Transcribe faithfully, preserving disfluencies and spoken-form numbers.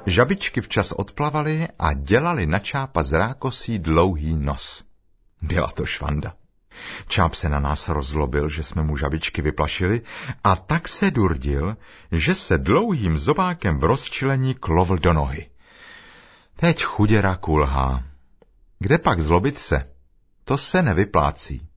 Žabičky včas odplavaly a dělali na Čápa z rákosí dlouhý nos. Byla to švanda. Čáp se na nás rozlobil, že jsme mu žabičky vyplašili, a tak se durdil, že se dlouhým zobákem v rozčilení klovl do nohy. Teď chuděra kulhá. Kde pak zlobit se? To se nevyplácí.